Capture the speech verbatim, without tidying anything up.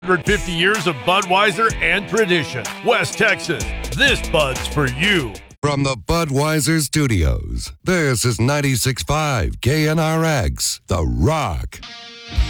one hundred fifty years of Budweiser and tradition. West Texas, this Bud's for you. From the Budweiser Studios, this is ninety-six point five K N R X, The Rock.